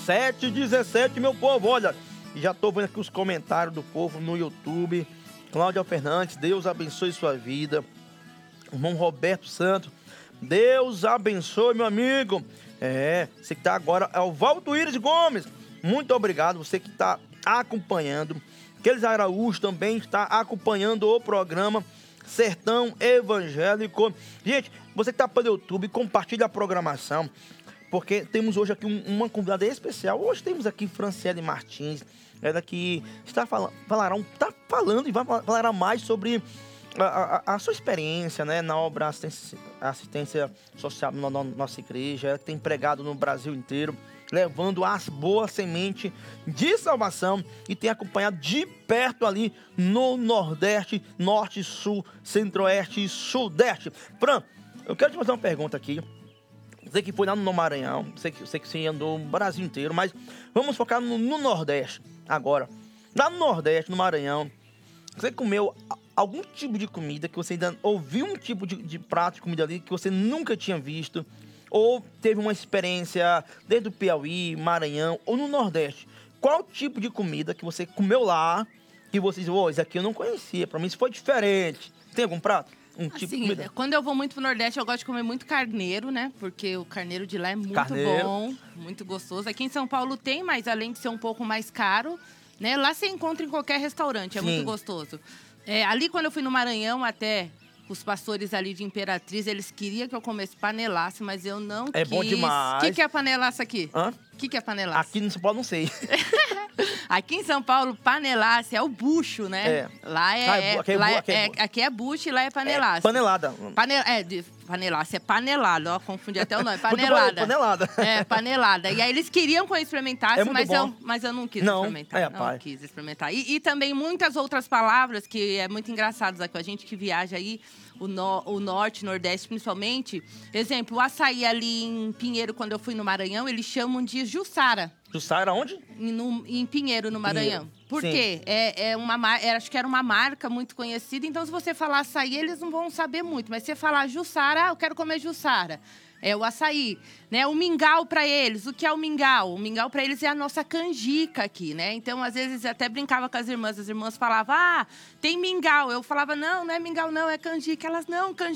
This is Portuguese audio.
7h17, meu povo, olha. Já tô vendo aqui os comentários do povo no YouTube. Cláudia Fernandes, Deus abençoe sua vida. Irmão Roberto Santos, Deus abençoe, meu amigo. Você que tá agora é o Valdo Iris Gomes. Muito obrigado, você que tá acompanhando. Aqueles Araújo também está acompanhando o programa Sertão Evangélico. Gente, você que tá pelo YouTube, compartilha a programação, porque temos hoje aqui uma convidada especial. Hoje temos aqui Franciele Martins, ela que está falando e vai falar mais sobre a sua experiência, né, na obra assistência social na nossa igreja. Ela tem pregado no Brasil inteiro, levando as boas sementes de salvação e tem acompanhado de perto ali no Nordeste, Norte, Sul, Centro-Oeste e Sudeste. Fran, eu quero te fazer uma pergunta aqui. Sei que foi lá no Maranhão, sei que você andou o Brasil inteiro, mas vamos focar no Nordeste agora. Lá no Nordeste, no Maranhão, você comeu algum tipo de comida que você ainda ouviu um tipo de prato de comida ali que você nunca tinha visto? Ou teve uma experiência desde o Piauí, Maranhão ou no Nordeste? Qual tipo de comida que você comeu lá que você diz, isso aqui eu não conhecia, pra mim isso foi diferente? Tem algum prato? Tipo de comida? Quando eu vou muito pro Nordeste, eu gosto de comer muito carneiro, né? Porque o carneiro de lá é muito bom, muito gostoso. Aqui em São Paulo tem, mas além de ser um pouco mais caro, né? Lá você encontra em qualquer restaurante, é muito gostoso. Ali quando eu fui no Maranhão, até os pastores ali de Imperatriz, eles queriam que eu comesse panelaço, mas eu não quis. É bom demais. O que é panelaço aqui? O que é panelaço? Aqui em São Paulo não sei. Aqui em São Paulo, panelaço é o bucho, né? Lá aqui é bucho e lá é panelaço. Panelada. Panelaço, é panelada, ó, confundi até o nome, panelada. Panelada. Panelada. E aí eles queriam que eu experimentasse, mas eu não quis experimentar. Não quis experimentar. E também muitas outras palavras que é muito engraçado, a gente que viaja aí, o Norte, Nordeste principalmente. Exemplo, o açaí ali em Pinheiro, quando eu fui no Maranhão, eles chamam de Jussara. Jussara onde? Em Pinheiro, no Maranhão. Por quê? Acho que era uma marca muito conhecida, então se você falar açaí, eles não vão saber muito. Mas se você falar Jussara, eu quero comer Jussara. É o açaí, né? O mingau para eles, o que é o mingau? O mingau para eles é a nossa canjica aqui, né? Então, às vezes, até brincava com as irmãs falavam, tem mingau. Eu falava, não é mingau não, é canjica. Elas, não, canjica.